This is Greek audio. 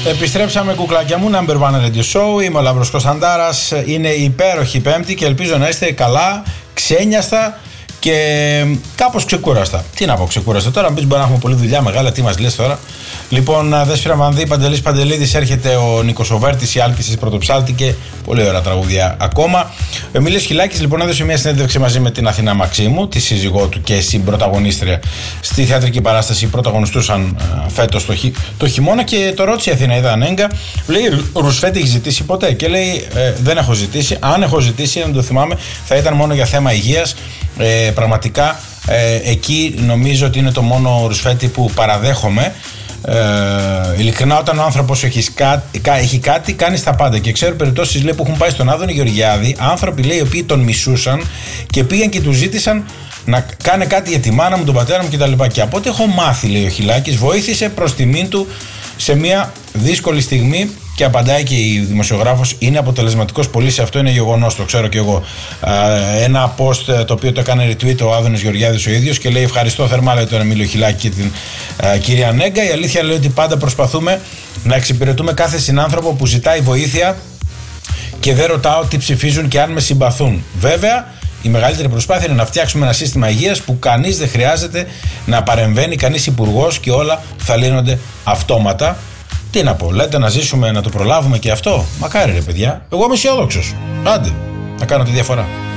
Επιστρέψαμε, κουκλάκια μου, Number One Radio Show. Είμαι ο Λαμπρός Κωνσταντάρας. Είναι υπέροχη Πέμπτη και ελπίζω να είστε καλά, ξένιαστα και κάπως ξεκούραστα. Τι να πω, ξεκούραστα. Τώρα μπεις, μπορεί να έχουμε πολλή δουλειά μεγάλα. Τι μας λες τώρα? Λοιπόν, Δέσποιρα Μανδύ, Παντελής Παντελίδης, έρχεται ο Νίκος Οβέρτης, η Άλκησης Πρωτοψάλτη και πολύ ωραία τραγουδιά ακόμα. Ο Εμίλιος Χιλάκης λοιπόν έδωσε μια συνέντευξη μαζί με την Αθηνά Μαξίμου, τη σύζυγό του και συμπρωταγωνίστρια στη θεατρική παράσταση. Πρωταγωνιστούσαν φέτος το χειμώνα και το ρώτησε η Αθηναίδα Νέγκα. Λέει, Ρουσφέτη, έχει ζητήσει ποτέ? Και λέει, δεν έχω ζητήσει. Αν έχω ζητήσει, αν το θυμάμαι, θα ήταν μόνο για θέμα υγείας. Πραγματικά εκεί νομίζω ότι είναι το μόνο Ρουσφέτη που παραδέχομαι. Ειλικρινά, όταν ο άνθρωπος έχει κάτι, κάνει τα πάντα. Και ξέρω περιπτώσεις, λέει, που έχουν πάει στον Άδωνη Γεωργιάδη άνθρωποι, λέει, οι οποίοι τον μισούσαν και πήγαν και του ζήτησαν να κάνει κάτι για τη μάνα μου, τον πατέρα μου κτλ. Και από ό,τι έχω μάθει, λέει ο Χιλάκης, βοήθησε προς τιμήν του σε μια δύσκολη στιγμή. Και απαντάει και η δημοσιογράφος, είναι αποτελεσματικός πολύ σε αυτό, είναι γεγονός, το ξέρω και εγώ. Ένα post το οποίο το έκανε retweet ο Άδωνης Γεωργιάδης ο ίδιος και λέει, ευχαριστώ θερμά, λέει, τον Εμίλιο Χιλάκη και την κυρία Νέγκα. Η αλήθεια, λέει, ότι πάντα προσπαθούμε να εξυπηρετούμε κάθε συνάνθρωπο που ζητάει βοήθεια και δεν ρωτάω τι ψηφίζουν και αν με συμπαθούν. Βέβαια, η μεγαλύτερη προσπάθεια είναι να φτιάξουμε ένα σύστημα υγείας που κανείς δεν χρειάζεται να παρεμβαίνει, κανείς υπουργός, και όλα θα λύνονται αυτόματα. Τι να πω, λέτε να ζήσουμε, να το προλάβουμε και αυτό? Μακάρι, ρε παιδιά. Εγώ είμαι αισιόδοξος. Άντε, να κάνω τη διαφορά.